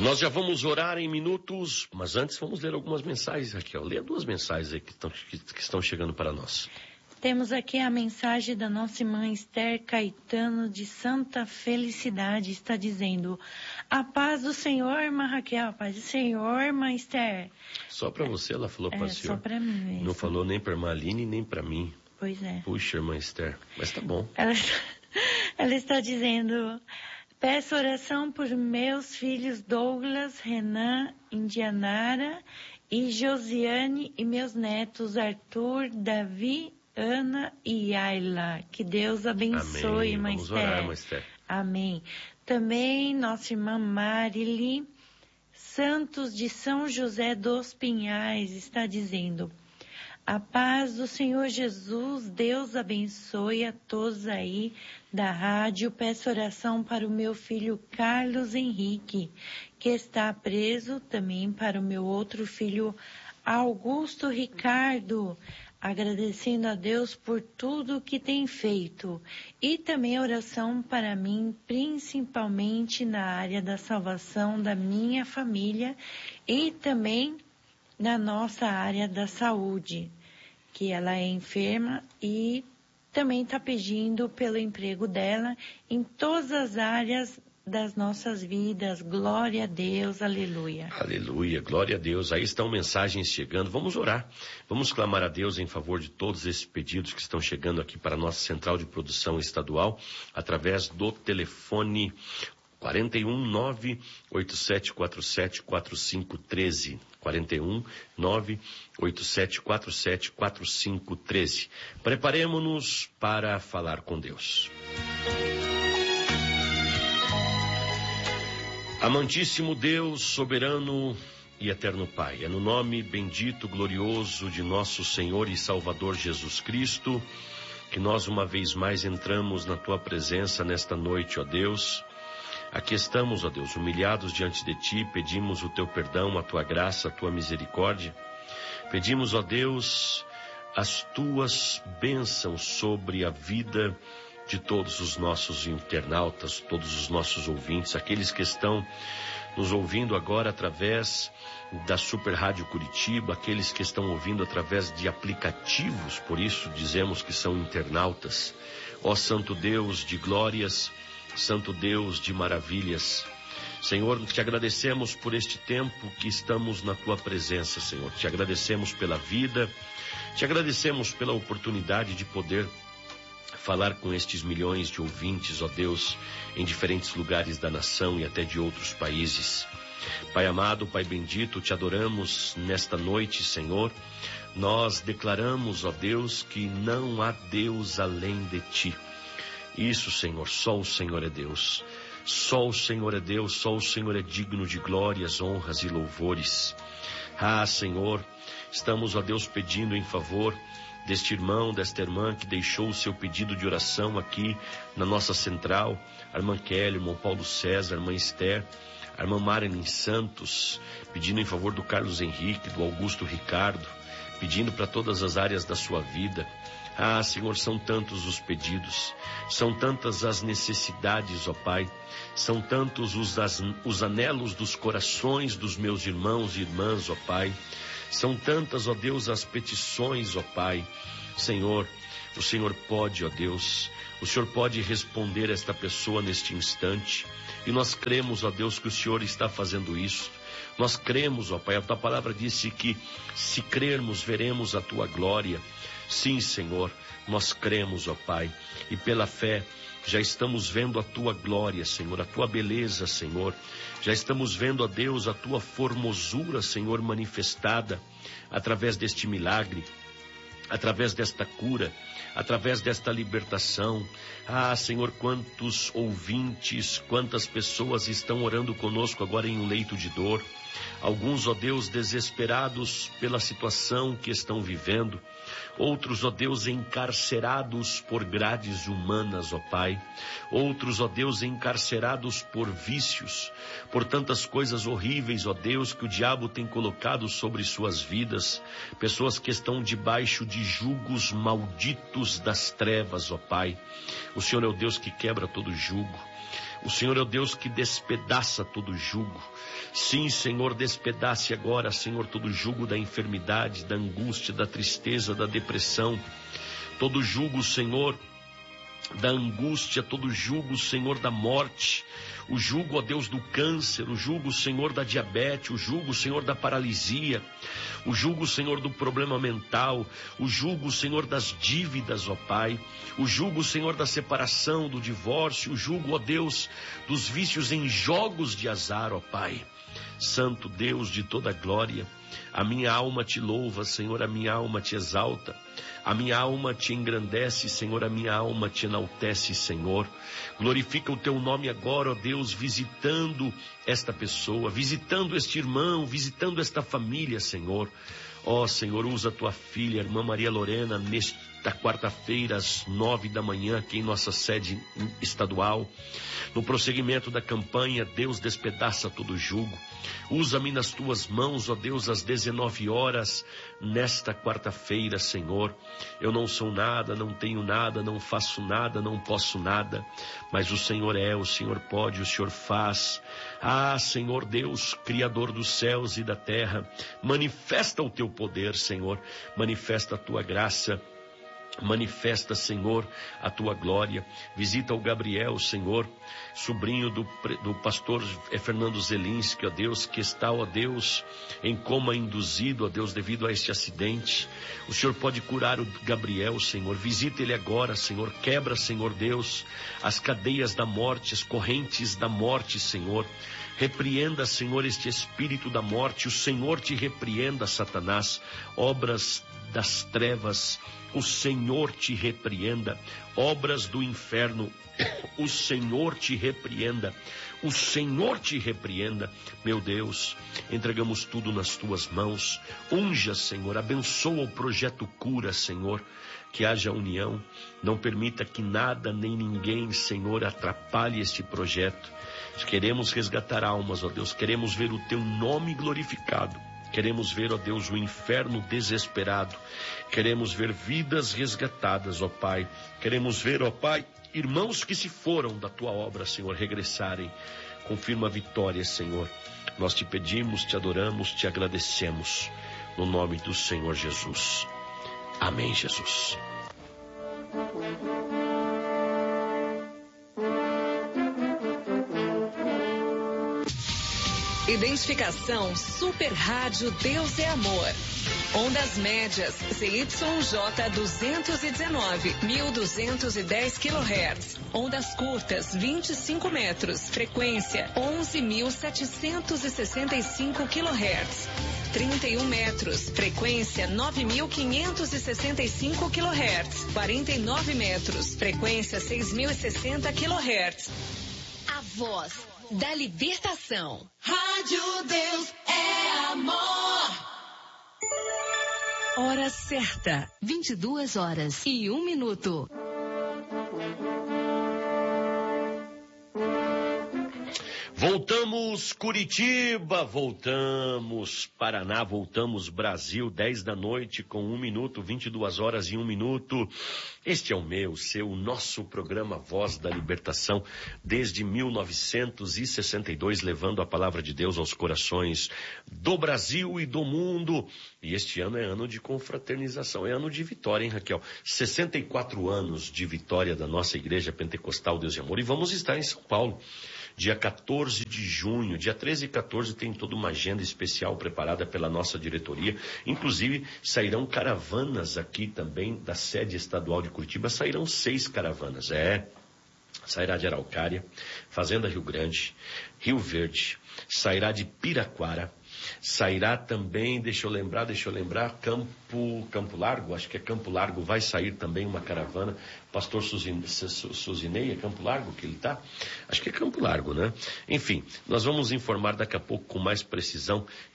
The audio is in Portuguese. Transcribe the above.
Nós já vamos orar em minutos, mas antes vamos ler algumas mensagens aqui. Lê duas mensagens aí que estão chegando para nós. Temos aqui a mensagem da nossa irmã Esther Caetano de Santa Felicidade. Está dizendo: a paz do Senhor, irmã Raquel, a paz do Senhor, irmã Esther. Só para você ela falou, para o senhor. Só para mim mesmo. Não falou nem para a irmã Aline, nem para mim. Pois é. Puxa, irmã Esther, mas tá bom. Ela está dizendo: peço oração por meus filhos Douglas, Renan, Indianara e Josiane e meus netos Arthur, Davi, Ana e Ayla. Que Deus abençoe, irmã Vamos Esther. orar, irmã Esther. Amém. Também nossa irmã Marili Santos de São José dos Pinhais está dizendo: a paz do Senhor Jesus, Deus abençoe a todos aí da rádio. Peço oração para o meu filho Carlos Henrique, que está preso, também para o meu outro filho Augusto Ricardo, agradecendo a Deus por tudo que tem feito. E também oração para mim, principalmente na área da salvação da minha família e também na nossa área da saúde, que ela é enferma e também está pedindo pelo emprego dela em todas as áreas das nossas vidas. Glória a Deus, aleluia. Aleluia, glória a Deus. Aí estão mensagens chegando. Vamos orar. Vamos clamar a Deus em favor de todos esses pedidos que estão chegando aqui para a nossa central de produção estadual, através do telefone 41-98747-4513. 41-98747-4513. Preparemos-nos para falar com Deus. Amantíssimo Deus, soberano e eterno Pai, é no nome bendito, glorioso de nosso Senhor e Salvador Jesus Cristo que nós uma vez mais entramos na Tua presença nesta noite, ó Deus. Aqui estamos, ó Deus, humilhados diante de Ti, pedimos o Teu perdão, a Tua graça, a Tua misericórdia. Pedimos, ó Deus, as Tuas bênçãos sobre a vida de todos os nossos internautas, todos os nossos ouvintes, aqueles que estão nos ouvindo agora através da Super Rádio Curitiba, aqueles que estão ouvindo através de aplicativos, por isso dizemos que são internautas. Ó Santo Deus de glórias, Santo Deus de maravilhas, Senhor, te agradecemos por este tempo que estamos na Tua presença, Senhor. Te agradecemos pela vida, te agradecemos pela oportunidade de poder falar com estes milhões de ouvintes, ó Deus, em diferentes lugares da nação e até de outros países. Pai amado, Pai bendito, te adoramos nesta noite, Senhor. Nós declaramos, ó Deus, que não há Deus além de Ti. Isso, Senhor, só o Senhor é Deus. Só o Senhor é Deus, só o Senhor é digno de glórias, honras e louvores. Ah, Senhor, estamos, ó Deus, pedindo em favor deste irmão, desta irmã que deixou o seu pedido de oração aqui na nossa central, a irmã Kelly, o irmão Paulo César, a irmã Esther, a irmã Marilyn Santos, pedindo em favor do Carlos Henrique, do Augusto Ricardo, pedindo para todas as áreas da sua vida. Ah, Senhor, são tantos os pedidos, são tantas as necessidades, ó Pai, são tantos os anelos dos corações dos meus irmãos e irmãs, ó Pai. São tantas, ó Deus, as petições, ó Pai. Senhor, o Senhor pode, ó Deus, o Senhor pode responder esta pessoa neste instante. E nós cremos, ó Deus, que o Senhor está fazendo isso. Nós cremos, ó Pai, a Tua palavra disse que se crermos, veremos a Tua glória. Sim, Senhor, nós cremos, ó Pai, e pela fé já estamos vendo a Tua glória, Senhor, a Tua beleza, Senhor. Já estamos vendo, ó Deus, a Tua formosura, Senhor, manifestada através deste milagre, através desta cura, através desta libertação. Ah, Senhor, quantos ouvintes, quantas pessoas estão orando conosco agora em um leito de dor. Alguns, ó Deus, desesperados pela situação que estão vivendo. Outros, ó Deus, encarcerados por grades humanas, ó Pai. Outros, ó Deus, encarcerados por vícios, por tantas coisas horríveis, ó Deus, que o diabo tem colocado sobre suas vidas. Pessoas que estão debaixo de jugos malditos das trevas, ó Pai. O Senhor é o Deus que quebra todo jugo. O Senhor é o Deus que despedaça todo jugo. Sim, Senhor, despedace agora, Senhor, todo jugo da enfermidade, da angústia, da tristeza, da depressão. Todo jugo, Senhor, da angústia, todo jugo, Senhor, da morte, o jugo, ó Deus, do câncer, o jugo, Senhor, da diabetes, o jugo, Senhor, da paralisia, o jugo, Senhor, do problema mental, o jugo, Senhor, das dívidas, ó Pai, o jugo, Senhor, da separação, do divórcio, o jugo, ó Deus, dos vícios em jogos de azar, ó Pai. Santo Deus de toda glória, a minha alma te louva, Senhor, a minha alma te exalta, a minha alma te engrandece, Senhor, a minha alma te enaltece, Senhor. Glorifica o teu nome agora, ó Deus, visitando esta pessoa, visitando este irmão, visitando esta família, Senhor. Ó Senhor, usa a tua filha, a irmã Maria Lorena, nesta quarta-feira, às 9 da manhã, aqui em nossa sede estadual. No prosseguimento da campanha, Deus, despedaça todo jugo. Usa-me nas tuas mãos, ó Deus, às 19 horas, nesta quarta-feira, Senhor. Eu não sou nada, não tenho nada, não faço nada, não posso nada, mas o Senhor é, o Senhor pode, o Senhor faz. Ah, Senhor Deus, Criador dos céus e da terra, manifesta o teu poder, Senhor, manifesta a tua graça, manifesta, Senhor, a tua glória. Visita o Gabriel, Senhor, sobrinho do pastor Fernando Zelinski, ó Deus, que está, ó Deus, em coma induzido, ó Deus, devido a este acidente. O Senhor pode curar o Gabriel, Senhor. Visita ele agora, Senhor. Quebra, Senhor Deus, as cadeias da morte, as correntes da morte, Senhor. Repreenda, Senhor, este espírito da morte. O Senhor te repreenda, Satanás. Obras das trevas, o Senhor te repreenda. Obras do inferno, o Senhor te repreenda. O Senhor te repreenda. Meu Deus, entregamos tudo nas tuas mãos. Unja, Senhor, abençoa o projeto Cura, Senhor. Que haja união, não permita que nada nem ninguém, Senhor, atrapalhe este projeto. Queremos resgatar almas, ó Deus, queremos ver o teu nome glorificado. Queremos ver, ó Deus, o inferno desesperado. Queremos ver vidas resgatadas, ó Pai. Queremos ver, ó Pai, irmãos que se foram da tua obra, Senhor, regressarem. Confirma a vitória, Senhor. Nós te pedimos, te adoramos, te agradecemos. No nome do Senhor Jesus. Amém, Jesus. Identificação Super Rádio Deus é Amor. Ondas médias ZYJ 219, 1210 kHz. Ondas curtas 25 metros, frequência 11.765 kHz. 31 metros, frequência 9.565 kHz. 49 metros, frequência 6.060 kHz. A voz da libertação. Rádio Deus é Amor. Hora certa, 22h01. Voltamos Curitiba, voltamos Paraná, voltamos Brasil, 10 da noite com 1 minuto, 22h01. Este é o meu, seu, nosso programa Voz da Libertação, desde 1962, levando a palavra de Deus aos corações do Brasil e do mundo. E este ano é ano de confraternização, é ano de vitória, hein, Raquel? 64 anos de vitória da nossa Igreja Pentecostal Deus e Amor, e vamos estar em São Paulo. Dia 14 de junho, dia 13 e 14 tem toda uma agenda especial preparada pela nossa diretoria. Inclusive, sairão caravanas aqui também da sede estadual de Curitiba. Sairão 6 caravanas, sairá de Araucária, Fazenda Rio Grande, Rio Verde, sairá de Piraquara, sairá também, deixa eu lembrar, Campo Largo, acho que é Campo Largo, vai sair também uma caravana. Pastor Suzinei, é Campo Largo que ele está? Acho que é Campo Largo, né? Enfim, nós vamos informar daqui a pouco com mais precisão